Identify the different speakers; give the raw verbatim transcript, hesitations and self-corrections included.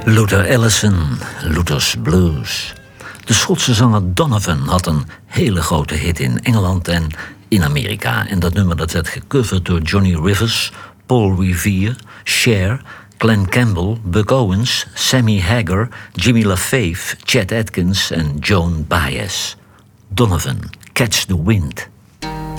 Speaker 1: Luther Allison, Luther's Blues. De Schotse zanger Donovan had een hele grote hit in Engeland en in Amerika. En dat nummer dat werd gecoverd door Johnny Rivers, Paul Revere, Cher, Glenn Campbell, Buck Owens, Sammy Hagar, Jimmy LaFave, Chet Atkins en Joan Baez. Donovan, Catch the Wind.